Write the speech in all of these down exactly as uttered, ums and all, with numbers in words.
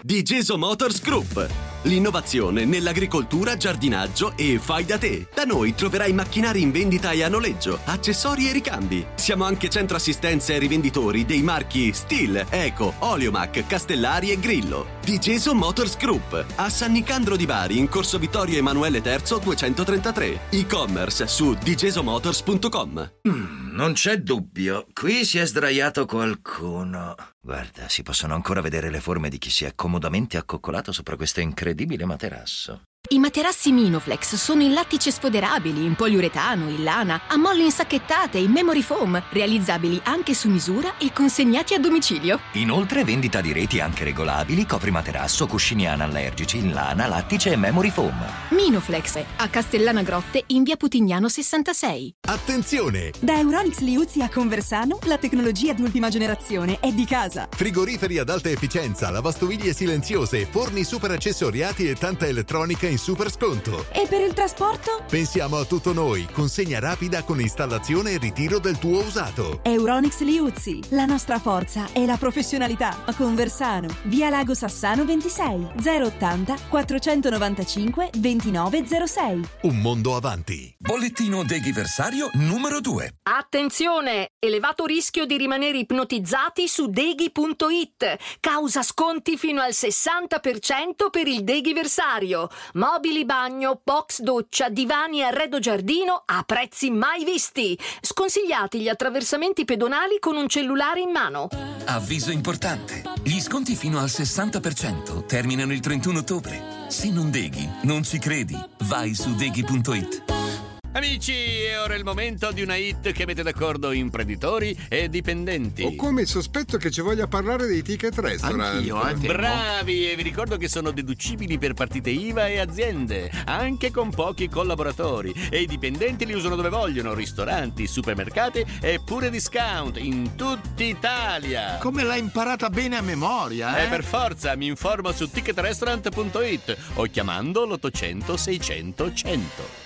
Digeso Motors Group. L'innovazione nell'agricoltura, giardinaggio e fai da te. Da noi troverai macchinari in vendita e a noleggio, accessori e ricambi. Siamo anche centro assistenza e rivenditori dei marchi Stihl, Eco, Oleomac, Castellari e Grillo. Digeso Motors Group, a San Nicandro di Bari, in corso Vittorio Emanuele terzo duecentotrentatré. E-commerce su digesomotors punto com. Mm, non c'è dubbio, qui si è sdraiato qualcuno. Guarda, si possono ancora vedere le forme di chi si è comodamente accoccolato sopra questo incredibile materasso. I materassi Minoflex sono in lattice sfoderabili, in poliuretano, in lana, a molle insacchettate, in memory foam, realizzabili anche su misura e consegnati a domicilio. Inoltre vendita di reti anche regolabili, coprimaterasso, cuscini anallergici in lana, lattice e memory foam. Minoflex, a Castellana Grotte in via Putignano sessantasei. Attenzione! Da Euronics Liuzzi a Conversano, la tecnologia di ultima generazione è di casa. Frigoriferi ad alta efficienza, lavastoviglie silenziose, forni super accessoriati e tanta elettronica in super sconto. E per il trasporto? Pensiamo a tutto noi, consegna rapida con installazione e ritiro del tuo usato. Euronics Liuzzi, la nostra forza è la professionalità. A Conversano, via Lago Sassano ventisei, zero ottanta quattrocentonovantacinque ventinove zero sei. Un mondo avanti. Bollettino Deghiversario numero due. Attenzione! Elevato rischio di rimanere ipnotizzati su deghi punto it. Causa sconti fino al sessanta per cento per il Deghiversario. Mobili bagno, box doccia, divani e arredo giardino a prezzi mai visti. Sconsigliati gli attraversamenti pedonali con un cellulare in mano. Avviso importante. Gli sconti fino al sessanta per cento terminano il trentuno ottobre. Se non deghi, non ci credi. Vai su deghi punto it. Amici, è ora il momento di una hit che mette d'accordo imprenditori e dipendenti. Ho come il sospetto che ci voglia parlare dei ticket restaurant. Anch'io, anche. Bravi, e vi ricordo che sono deducibili per partite I V A e aziende, anche con pochi collaboratori. E i dipendenti li usano dove vogliono, ristoranti, supermercati e pure discount in tutta Italia. Come l'hai imparata bene a memoria, eh? E per forza, mi informo su ticket restaurant punto it o chiamando l'ottocento seicento cento.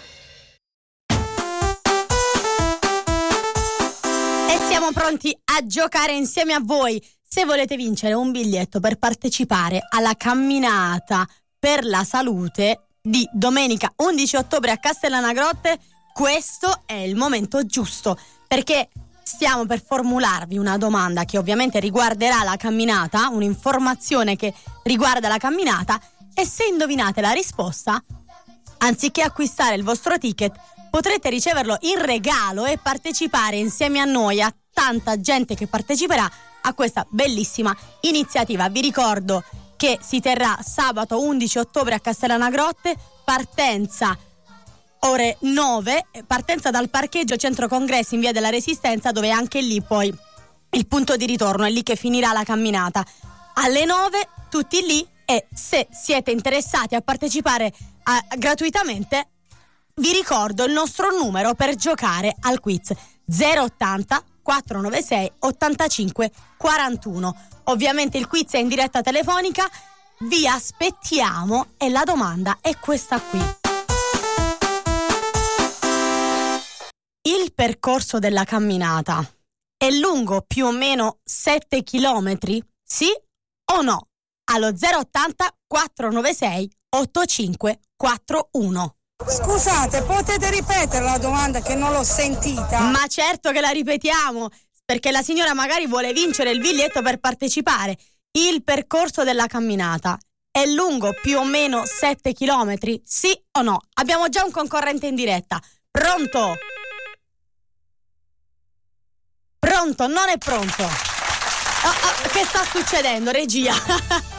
Siamo pronti a giocare insieme a voi. Se volete vincere un biglietto per partecipare alla camminata per la salute di domenica undici ottobre a Castellana Grotte, questo è il momento giusto, perché stiamo per formularvi una domanda che ovviamente riguarderà la camminata, un'informazione che riguarda la camminata, e se indovinate la risposta, anziché acquistare il vostro ticket, potrete riceverlo in regalo e partecipare insieme a noi, a tanta gente che parteciperà a questa bellissima iniziativa. Vi ricordo che si terrà sabato undici ottobre a Castellana Grotte, partenza ore nove, partenza dal parcheggio Centro Congressi in via della Resistenza, dove anche lì poi il punto di ritorno, è lì che finirà la camminata. Alle nove tutti lì, e se siete interessati a partecipare a, gratuitamente, vi ricordo il nostro numero per giocare al quiz: zero ottanta quattrocentonovantasei ottantacinque quarantuno. Ovviamente il quiz è in diretta telefonica, vi aspettiamo e la domanda è questa qui. Il percorso della camminata è lungo più o meno sette chilometri? Sì o no? Allo zero ottanta quattrocentonovantasei ottantacinque quarantuno. Scusate, potete ripetere la domanda che non l'ho sentita? Ma certo che la ripetiamo, perché la signora magari vuole vincere il biglietto per partecipare. Il percorso della camminata è lungo più o meno sette chilometri? Sì o no? Abbiamo già un concorrente in diretta. Pronto? Pronto? Non è pronto? Oh, oh, che sta succedendo, regia?